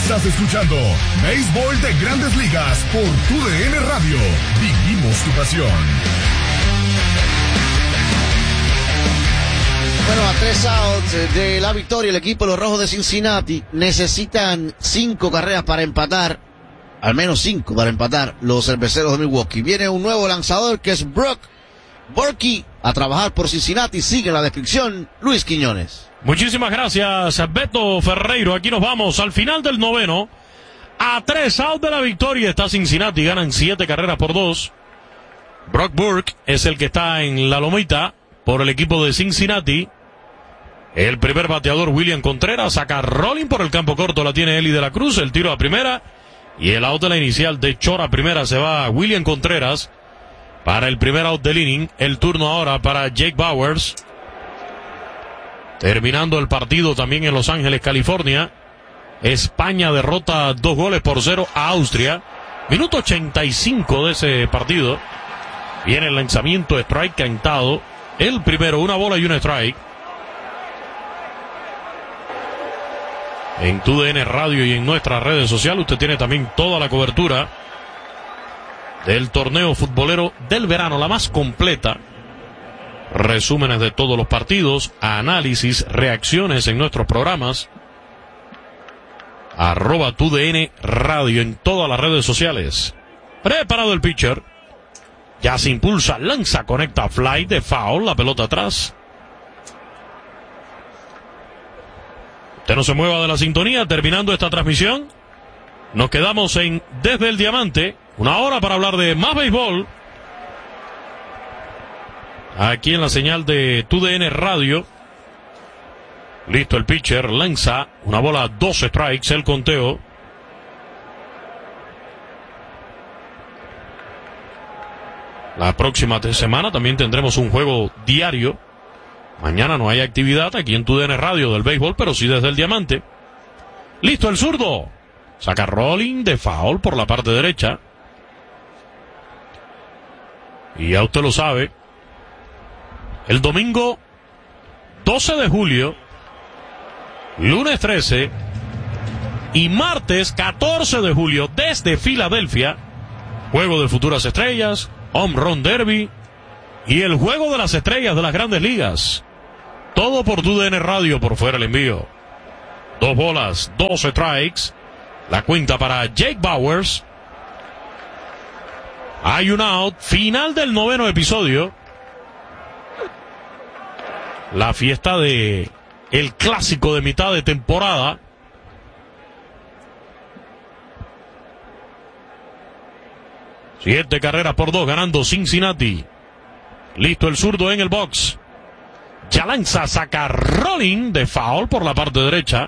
Estás escuchando Béisbol de Grandes Ligas por TUDN Radio. Vivimos tu pasión. Bueno, a 3 outs de la victoria, el equipo de los Rojos de Cincinnati necesitan 5 carreras para empatar, al menos 5 para empatar los cerveceros de Milwaukee. Viene un nuevo lanzador que es Brock Burke a trabajar por Cincinnati. Sigue la descripción Luis Quiñones. Muchísimas gracias, Beto Ferreiro. Aquí nos vamos al final del noveno. A 3 outs de la victoria está Cincinnati, ganan 7 carreras por 2. Brock Burke es el que está en la lomita por el equipo de Cincinnati. El primer bateador, William Contreras, saca rolling por el campo corto, la tiene Eli de la Cruz, el tiro a primera, y el out de la inicial de Chora a primera se va a William Contreras para el primer out del inning. El turno ahora para Jake Bauers. Terminando el partido también en Los Ángeles, California. España derrota 2-0 a Austria. Minuto 85 de ese partido. Viene el lanzamiento, strike cantado. El primero, una bola y un strike. En TUDN Radio y en nuestras redes sociales usted tiene también toda la cobertura del torneo futbolero del verano, la más completa. Resúmenes de todos los partidos, análisis, reacciones en nuestros programas. @TUDN Radio en todas las redes sociales. Preparado el pitcher. Ya se impulsa, lanza, conecta, fly de foul, la pelota atrás. Usted no se mueva de la sintonía. Terminando esta transmisión, nos quedamos en Desde el Diamante, una hora para hablar de más béisbol, aquí en la señal de TUDN Radio. Listo el pitcher, lanza, una bola, 2 strikes, el conteo. La próxima semana también tendremos un juego diario. Mañana no hay actividad aquí en TUDN Radio del béisbol, pero sí desde el Diamante. Listo el zurdo. Saca rolling de foul por la parte derecha. Y ya usted lo sabe. El domingo 12 de julio, lunes 13 y martes 14 de julio desde Filadelfia, juego de futuras estrellas, Home Run Derby y el juego de las estrellas de las Grandes Ligas. Todo por TUDN Radio, por fuera el envío. 2 bolas, 2 strikes. La cuenta para Jake Bauers. Hay un out. Final del noveno episodio. La fiesta de el clásico de mitad de temporada. Siete carreras por 2 ganando Cincinnati. Listo el zurdo en el box. Ya lanza, saca rolling de foul por la parte derecha.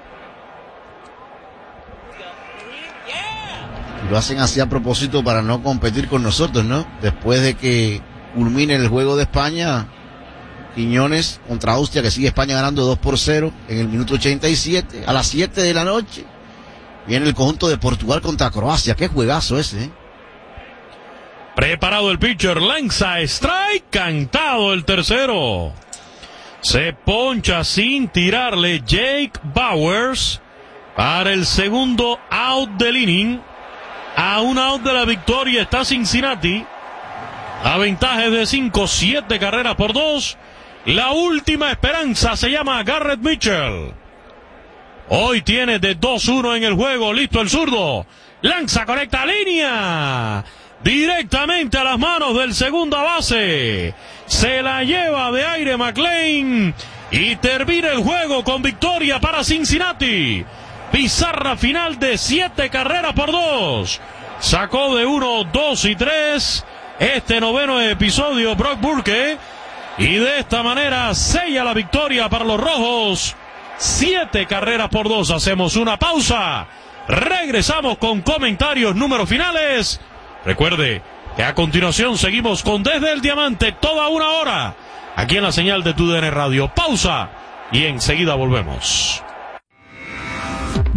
Lo hacen así a propósito para no competir con nosotros, ¿no? Después de que culmine el juego de España, Quiñones contra Austria, que sigue España ganando 2-0 en el minuto 87. A las 7 de la noche viene el conjunto de Portugal contra Croacia. Qué juegazo ese, ¿eh? Preparado el pitcher, lanza, strike, cantado el tercero. Se poncha sin tirarle Jake Bauers para el segundo out del inning. A un out de la victoria está Cincinnati. La ventaja es de 5, 7 carreras por 2. La última esperanza se llama Garrett Mitchell. Hoy tiene de 2-1 en el juego. Listo el zurdo. Lanza, conecta línea. Directamente a las manos del segunda base. Se la lleva de aire McLean. Y termina el juego con victoria para Cincinnati. Pizarra final de 7 carreras por 2. Sacó de 1, 2 y 3 este noveno episodio Brock Burke. Y de esta manera sella la victoria para los rojos. 7 carreras por 2. Hacemos una pausa. Regresamos con comentarios, números finales. Recuerde que a continuación seguimos con Desde el Diamante toda una hora. Aquí en la señal de TUDN Radio. Pausa y enseguida volvemos.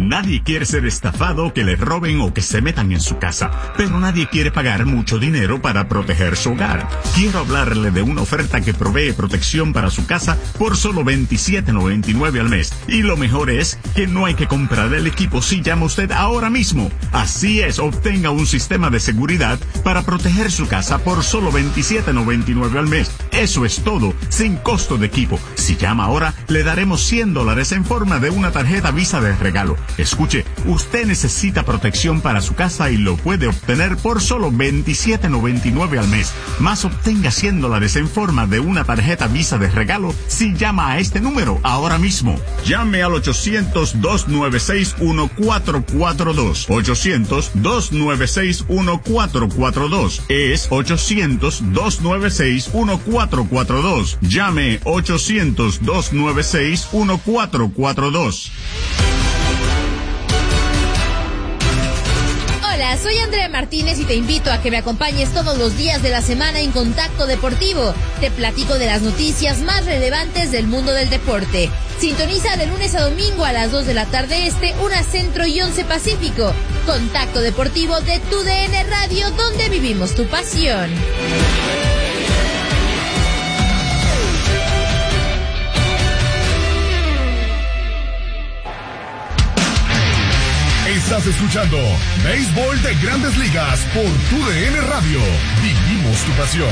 Nadie quiere ser estafado, que le roben o que se metan en su casa, pero nadie quiere pagar mucho dinero para proteger su hogar. Quiero hablarle de una oferta que provee protección para su casa por solo $27.99 al mes. Y lo mejor es que no hay que comprar el equipo si llama usted ahora mismo. Así es, obtenga un sistema de seguridad para proteger su casa por solo $27.99 al mes. Eso es todo, sin costo de equipo. Si llama ahora, le daremos $100 en forma de una tarjeta Visa de regalo. Escuche, usted necesita protección para su casa y lo puede obtener por solo $27.99 al mes. Más obtenga $100 en forma de una tarjeta Visa de regalo si llama a este número ahora mismo. Llame al 800-296-1442. 800-296-1442. Es 800-296-1442. Llame 800-296-1442. Hola, soy Andrea Martínez y te invito a que me acompañes todos los días de la semana en Contacto Deportivo. Te platico de las noticias más relevantes del mundo del deporte. Sintoniza de lunes a domingo a las 2 de la tarde este, 1 Centro y 11 Pacífico. Contacto Deportivo de tu DN Radio, donde vivimos tu pasión. Estás escuchando Béisbol de Grandes Ligas por tu DN Radio. Vivimos tu pasión.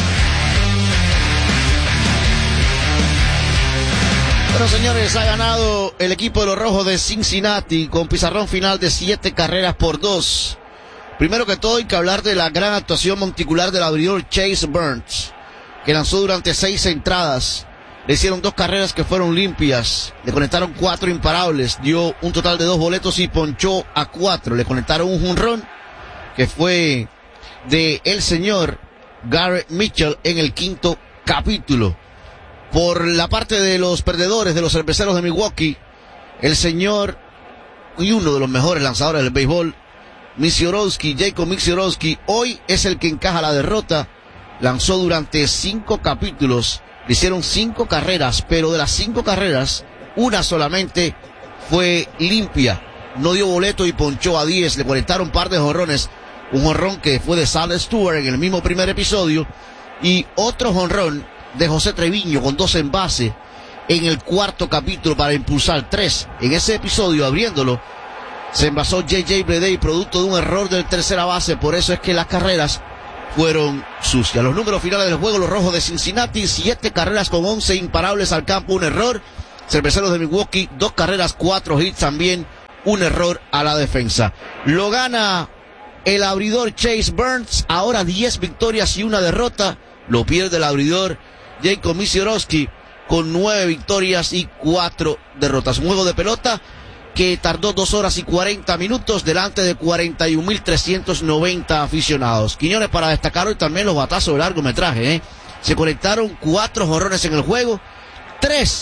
Bueno, señores, ha ganado el equipo de los Rojos de Cincinnati con pizarrón final de 7-2. Primero que todo hay que hablar de la gran actuación monticular del abridor Chase Burns, que lanzó durante 6 entradas. Le hicieron 2 carreras que fueron limpias, le conectaron 4 imparables, dio un total de 2 boletos y ponchó a 4. Le conectaron un jonrón que fue de el señor Garrett Mitchell en el 5º capítulo. Por la parte de los perdedores, de los cerveceros de Milwaukee, el señor y uno de los mejores lanzadores del béisbol, Jacob Misiorowski, hoy es el que encaja la derrota. Lanzó durante 5 capítulos. Le hicieron 5 carreras, pero de las 5 carreras, una solamente fue limpia. No dio boleto y ponchó a 10. Le conectaron un par de jonrones. Un jonrón que fue de Sal Stewart en el mismo primer episodio. Y otro jonrón de José Treviño con 2 en base en el 4º capítulo para impulsar 3. En ese episodio, abriéndolo, se envasó J.J. Bleday, producto de un error del tercera base. Por eso es que las carreras fueron sucias. Los números finales del juego: los Rojos de Cincinnati, 7 carreras con 11 imparables al campo, un error. Cerveceros de Milwaukee, 2 carreras, 4 hits también, un error a la defensa. Lo gana el abridor Chase Burns, ahora 10 victorias y 1 derrota. Lo pierde el abridor Jacob Misiorowski con 9 victorias y 4 derrotas. Un juego de pelota que tardó 2 horas y 40 minutos delante de 41.390 aficionados. Quiñones, para destacar hoy también los batazos de largometraje, Se conectaron 4 jonrones en el juego, 3